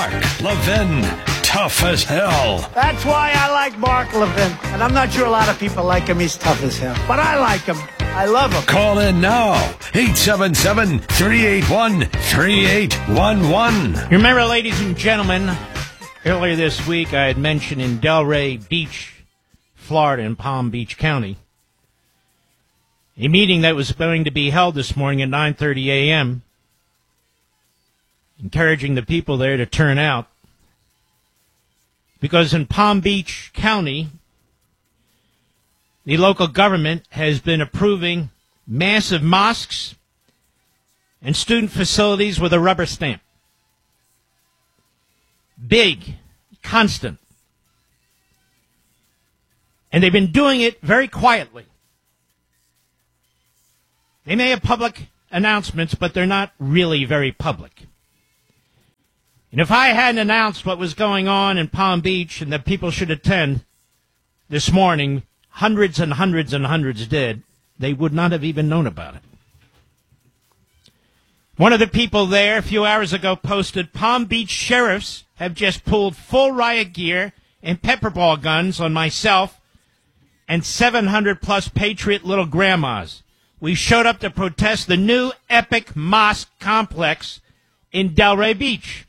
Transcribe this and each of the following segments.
Mark Levin, tough as hell. That's why I like Mark Levin. And I'm not sure a lot of people like him. He's tough as hell. But I like him. I love him. Call in now. 877-381-3811. You remember, ladies and gentlemen, earlier this week I had mentioned in Delray Beach, Florida, in Palm Beach County, a meeting that was going to be held this morning at 9:30 a.m., encouraging the people there to turn out. Because in Palm Beach County, the local government has been approving massive mosques and student facilities with a rubber stamp. Big, constant. And they've been doing it very quietly. They may have public announcements, but they're not really very public. And if I hadn't announced what was going on in Palm Beach and that people should attend this morning, hundreds and hundreds and hundreds did, they would not have even known about it. One of the people there a few hours ago posted, Palm Beach sheriffs have just pulled full riot gear and pepper ball guns on myself and 700 plus patriot little grandmas. We showed up to protest the new epic mosque complex in Delray Beach.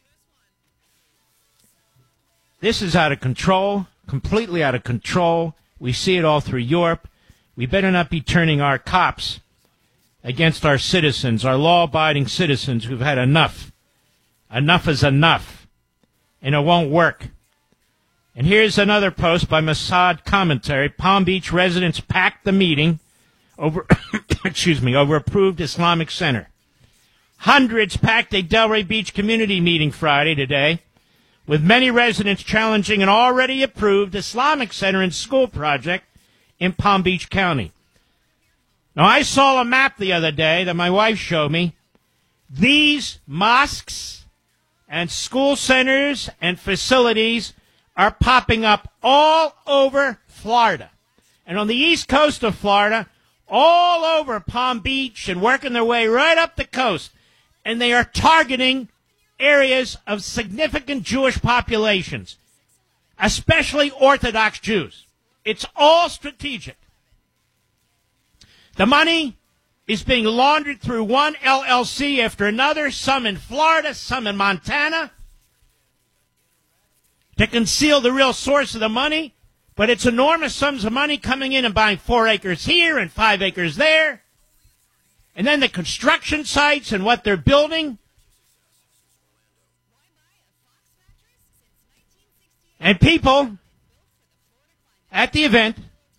This is out of control, completely out of control. We see it all through Europe. We better not be turning our cops against our citizens, our law-abiding citizens who've had enough. Enough is enough, and it won't work. And here's another post by Mossad Commentary. Palm Beach residents packed the meeting over, over approved Islamic Center. Hundreds packed a Delray Beach community meeting Friday today, with many residents challenging an already approved Islamic Center and school project in Palm Beach County. Now, I saw a map the other day that my wife showed me. These mosques and school centers and facilities are popping up all over Florida. And on the east coast of Florida, all over Palm Beach and working their way right up the coast. And they are targeting areas of significant Jewish populations, especially Orthodox Jews. It's all strategic. The money is being laundered through one LLC after another, some in Florida, some in Montana, to conceal the real source of the money. But it's enormous sums of money coming in and buying 4 acres here and 5 acres there. And then the construction sites and what they're building. And people at the event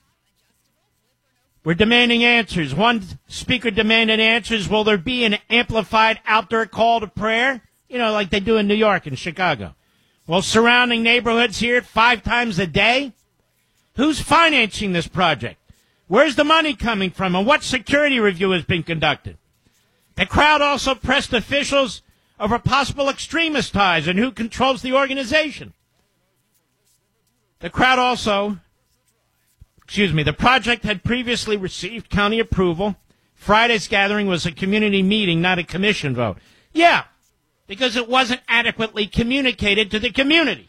were demanding answers. One speaker demanded answers. Will there be an amplified outdoor call to prayer? You know, like they do in New York and Chicago. Well, surrounding neighborhoods here 5 times a day? Who's financing this project? Where's the money coming from? And what security review has been conducted? The crowd also pressed officials over possible extremist ties and who controls the organization. The project had previously received county approval. Friday's gathering was a community meeting, not a commission vote. Yeah, because it wasn't adequately communicated to the community.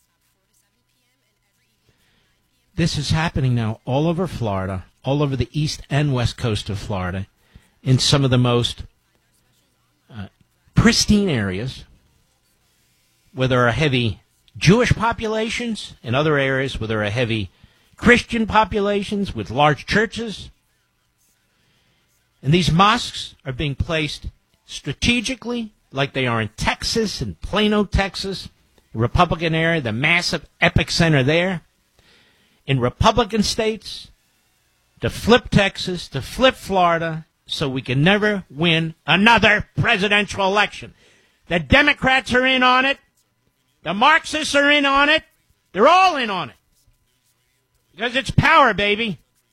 This is happening now all over Florida, all over the east and west coast of Florida, in some of the most pristine areas where there are heavy Jewish populations, and other areas where there are heavy Christian populations with large churches. And these mosques are being placed strategically, like they are in Texas, in Plano, Texas, the Republican area, the massive epicenter there. In Republican states, to flip Texas, to flip Florida, so we can never win another presidential election. The Democrats are in on it. The Marxists are in on it. They're all in on it. Because it's power, baby.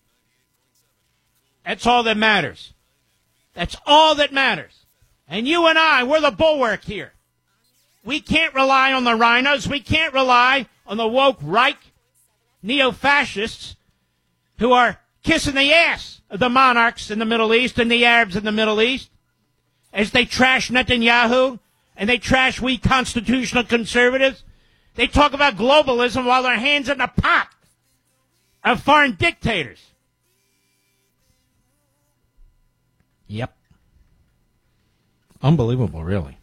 That's all that matters. That's all that matters. And you and I, we're the bulwark here. We can't rely on the rhinos. We can't rely on the woke Reich neo-fascists who are kissing the ass of the monarchs in the Middle East and the Arabs in the Middle East as they trash Netanyahu and they trash we constitutional conservatives. They talk about globalism while their hands in the pot of foreign dictators. Yep. Unbelievable, really.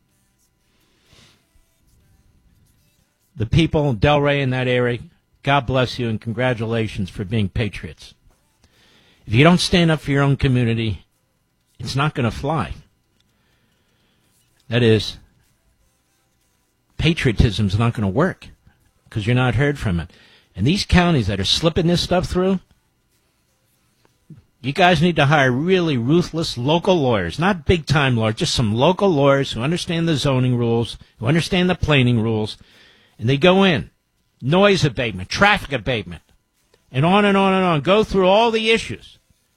The people in Delray in that area, God bless you and congratulations for being patriots. If you don't stand up for your own community, it's not going to fly. That is, patriotism's not going to work because you're not heard from it. And these counties that are slipping this stuff through, you guys need to hire really ruthless local lawyers, not big-time lawyers, just some local lawyers who understand the zoning rules, who understand the planning rules, and they go in, noise abatement, traffic abatement, and on and on and on. Go through all the issues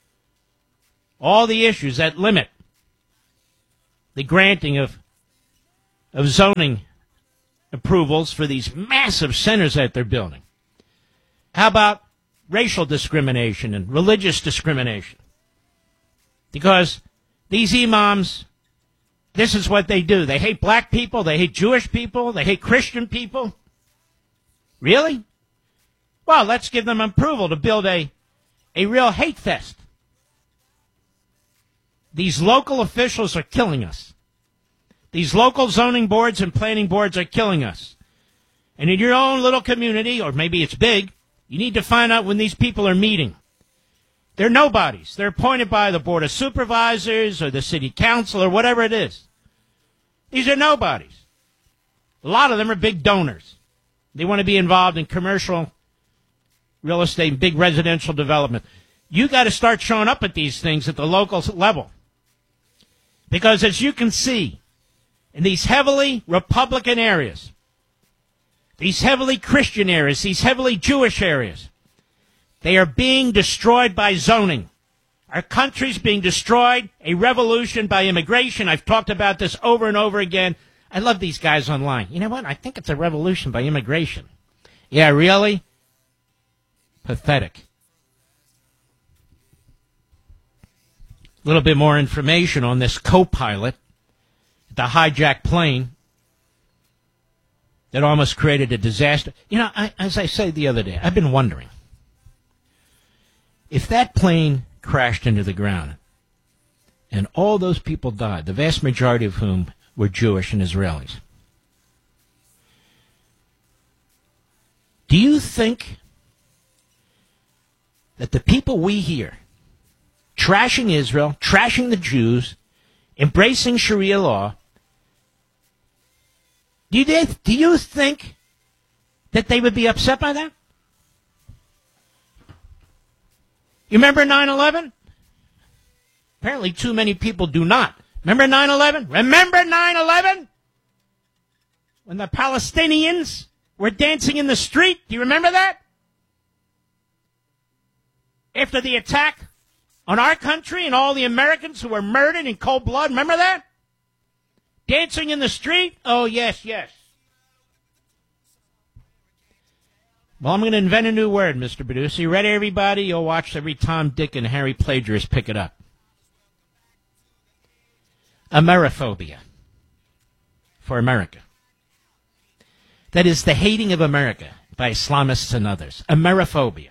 that limit the granting of zoning approvals for these massive centers that they're building. How about racial discrimination and religious discrimination? Because these imams, this is what they do. They hate black people, they hate Jewish people, they hate Christian people. Really? Well, let's give them approval to build a real hate fest. These local officials are killing us. These local zoning boards and planning boards are killing us. And in your own little community, or maybe it's big, you need to find out when these people are meeting. They're nobodies. They're appointed by the Board of Supervisors or the City Council or whatever it is. These are nobodies. A lot of them are big donors. They want to be involved in commercial real estate, big residential development. You got to start showing up at these things at the local level. Because as you can see, in these heavily Republican areas, these heavily Christian areas, these heavily Jewish areas, they are being destroyed by zoning. Our country's being destroyed, a revolution by immigration. I've talked about this over and over again. I love these guys online. You know what? I think it's a revolution by immigration. Yeah, really? Pathetic. A little bit more information on this co-pilot, the hijacked plane that almost created a disaster. You know, as I said the other day, I've been wondering, if that plane crashed into the ground and all those people died, the vast majority of whom were Jewish and Israelis, do you think that the people we hear trashing Israel, trashing the Jews, embracing Sharia law, do you think that they would be upset by that? You remember 9/11? Apparently too many people do not. Remember 9/11? Remember 9/11? When the Palestinians were dancing in the street? Do you remember that? After the attack on our country and all the Americans who were murdered in cold blood, remember that? Dancing in the street? Oh, yes, yes. Well, I'm going to invent a new word, Mr. Producer. You ready, everybody? You'll watch every Tom, Dick, and Harry plagiarist pick it up. Ameriphobia. For America. That is the hating of America by Islamists and others. Ameriphobia.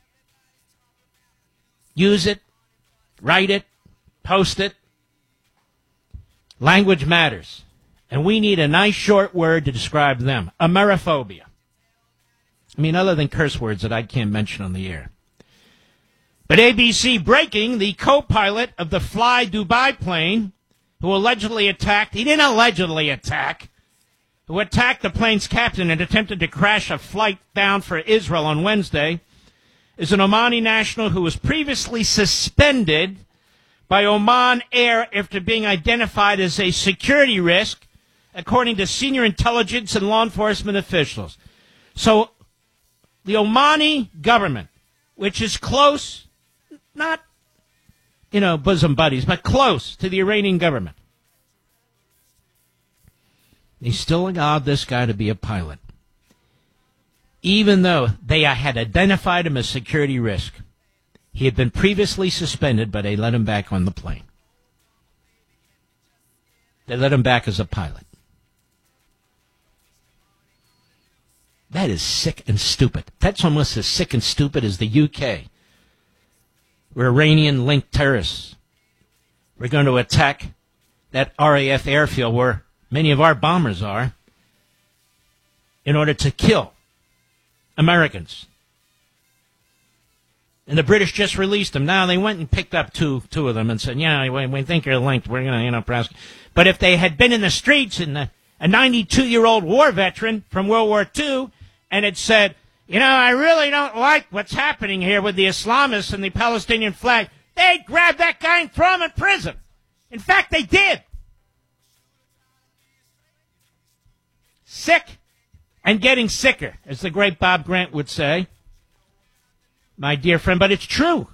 Use it. Write it. Post it. Language matters. And we need a nice short word to describe them. Ameriphobia. I mean, other than curse words that I can't mention on the air. But ABC breaking, the co-pilot of the Fly Dubai plane, who allegedly attacked, he didn't allegedly attack, who attacked the plane's captain and attempted to crash a flight bound for Israel on Wednesday, is an Omani national who was previously suspended by Oman Air after being identified as a security risk, according to senior intelligence and law enforcement officials. So the Omani government, which is close, not, bosom buddies, but close to the Iranian government, they still allowed this guy to be a pilot, even though they had identified him as security risk. He had been previously suspended, but they let him back on the plane. They let him back as a pilot. That is sick and stupid. That's almost as sick and stupid as the UK. We're Iranian-linked terrorists. We're going to attack that RAF airfield where many of our bombers are in order to kill Americans. And the British just released them. Now they went and picked up two of them and said, yeah, we think you're linked. We're going to, prosecute. But if they had been in the streets and a 92-year-old war veteran from World War II and had said, I really don't like what's happening here with the Islamists and the Palestinian flag, they'd grab that guy and throw him in prison. In fact, they did. Sick and getting sicker, as the great Bob Grant would say, my dear friend, but it's true.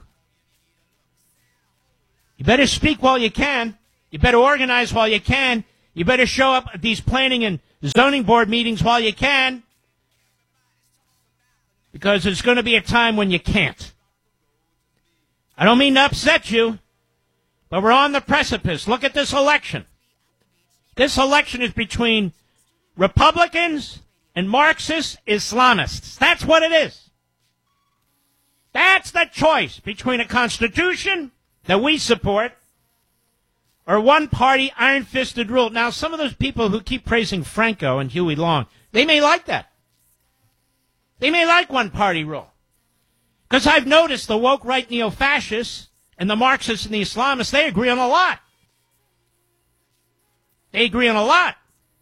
You better speak while you can. You better organize while you can. You better show up at these planning and zoning board meetings while you can, because there's going to be a time when you can't. I don't mean to upset you, but we're on the precipice. Look at this election. This election is between Republicans and Marxist Islamists. That's what it is. That's the choice between a constitution that we support or one-party iron-fisted rule. Now, some of those people who keep praising Franco and Huey Long, they may like that. They may like one-party rule. Because I've noticed the woke right neo-fascists and the Marxists and the Islamists, they agree on a lot. They agree on a lot.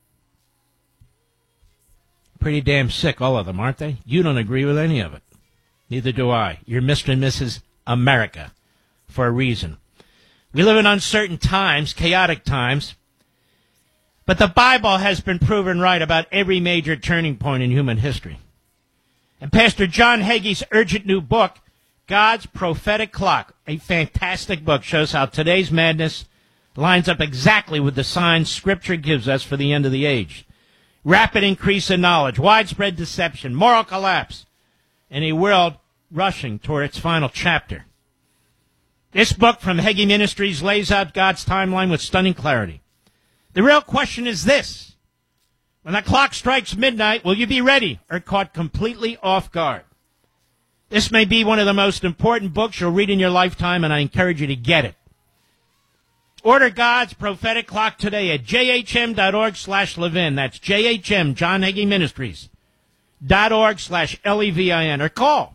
Pretty damn sick, all of them, aren't they? You don't agree with any of it. Neither do I. You're Mr. and Mrs. America for a reason. We live in uncertain times, chaotic times, but the Bible has been proven right about every major turning point in human history. And Pastor John Hagee's urgent new book, God's Prophetic Clock, a fantastic book, shows how today's madness lines up exactly with the signs Scripture gives us for the end of the age. Rapid increase in knowledge, widespread deception, moral collapse, and a world rushing toward its final chapter. This book from Hagee Ministries lays out God's timeline with stunning clarity. The real question is this: when the clock strikes midnight, will you be ready or caught completely off guard? This may be one of the most important books you'll read in your lifetime, and I encourage you to get it. Order God's Prophetic Clock today at jhm.org/Levin. That's JHM, John Hagee Ministries. .org/LEVIN, or call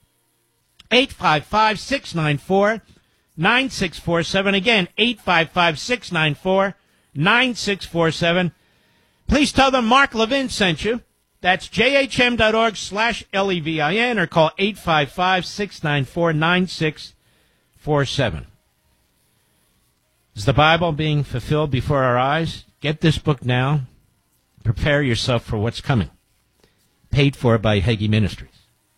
855-694-9647. Again, 855-694-9647. Please tell them Mark Levin sent you. That's jhm.org/LEVIN, or call 855-694-9647. Is the Bible being fulfilled before our eyes? Get this book now. Prepare yourself for what's coming. Paid for by Hagee Ministries.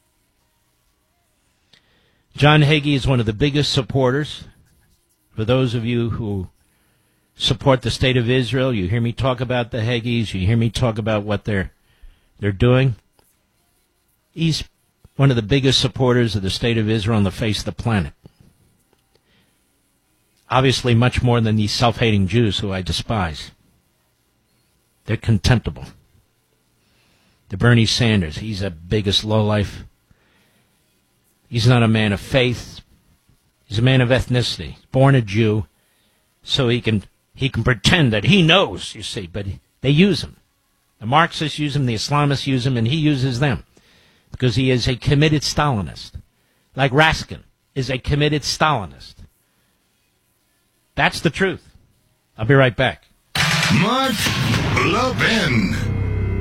John Hagee is one of the biggest supporters. For those of you who support the state of Israel, you hear me talk about the Hagees, you hear me talk about what they're doing. He's one of the biggest supporters of the state of Israel on the face of the planet. Obviously much more than these self-hating Jews who I despise. They're contemptible. The Bernie Sanders, he's the biggest lowlife. He's not a man of faith. He's a man of ethnicity. Born a Jew, so he can pretend that he knows, you see, but they use him. The Marxists use him, the Islamists use him, and he uses them because he is a committed Stalinist. Like Raskin is a committed Stalinist. That's the truth. I'll be right back. Mark Levin.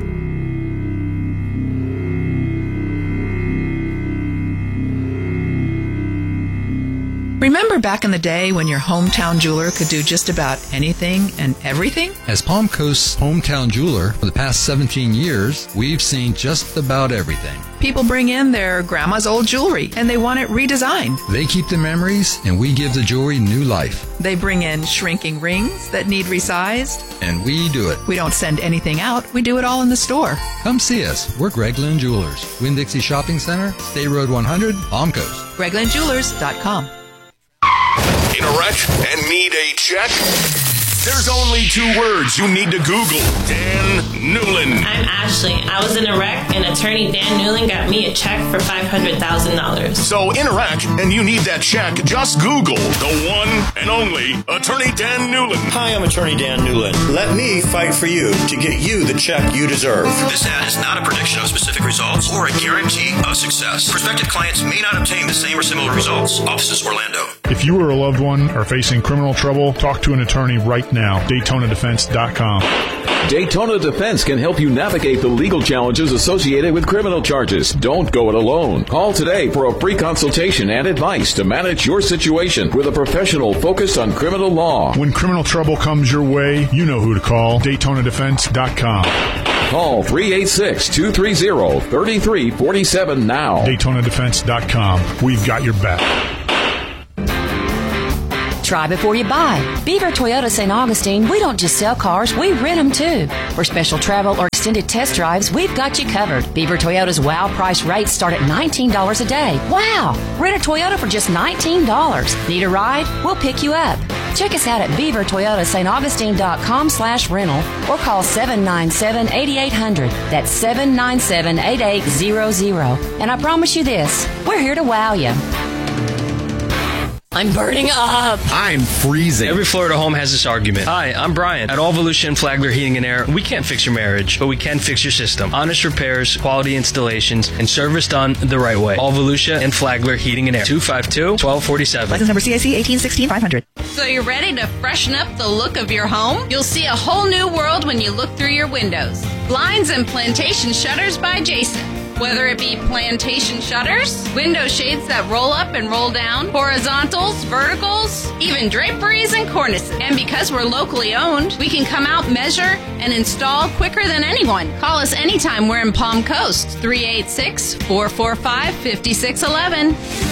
Remember back in the day when your hometown jeweler could do just about anything and everything? As Palm Coast's hometown jeweler for the past 17 years, we've seen just about everything. People bring in their grandma's old jewelry and they want it redesigned. They keep the memories and we give the jewelry new life. They bring in shrinking rings that need resized. And we do it. We don't send anything out. We do it all in the store. Come see us. We're Gregland Jewelers. Winn-Dixie Shopping Center, State Road 100, Palm Coast. GreglandJewelers.com. In a wreck and need a check? There's only two words you need to Google. Dan Newland. I'm Ashley. I was in Iraq, and attorney Dan Newland got me a check for $500,000. So in Iraq, and you need that check, just Google the one and only Attorney Dan Newland. Hi, I'm Attorney Dan Newland. Let me fight for you to get you the check you deserve. This ad is not a prediction of specific results or a guarantee of success. Prospective clients may not obtain the same or similar results. Offices Orlando. If you or a loved one are facing criminal trouble, talk to an attorney right now. DaytonaDefense.com. Daytona Defense can help you navigate the legal challenges associated with criminal charges. Don't go it alone. Call today for a free consultation and advice to manage your situation with a professional focused on criminal law. When criminal trouble comes your way, you know who to call. DaytonaDefense.com. Call 386-230-3347 now. DaytonaDefense.com. We've got your back. Try before you buy. Beaver Toyota St. Augustine, we don't just sell cars, we rent them too. For special travel or extended test drives, we've got you covered. Beaver Toyota's wow price rates start at $19 a day. Wow! Rent a Toyota for just $19. Need a ride? We'll pick you up. Check us out at beavertoyotastaugustine.com/rental or call 797-8800. That's 797-8800. And I promise you this, we're here to wow you. I'm burning up. I'm freezing. Every Florida home has this argument. Hi, I'm Brian. At All Volusia and Flagler Heating and Air, we can't fix your marriage, but we can fix your system. Honest repairs, quality installations, and service done the right way. All Volusia and Flagler Heating and Air. 252-1247. License number CIC 1816-500. So you're ready to freshen up the look of your home? You'll see a whole new world when you look through your windows. Blinds and Plantation Shutters by Jason. Whether it be plantation shutters, window shades that roll up and roll down, horizontals, verticals, even draperies and cornices. And because we're locally owned, we can come out, measure, and install quicker than anyone. Call us anytime we're in Palm Coast, 386-445-5611.